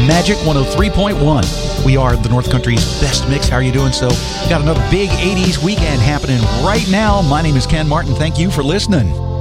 Magic 103.1. We are the North Country's best mix. How are you doing? So, got another big 80s weekend happening right now. My name is Ken Martin. Thank you for listening.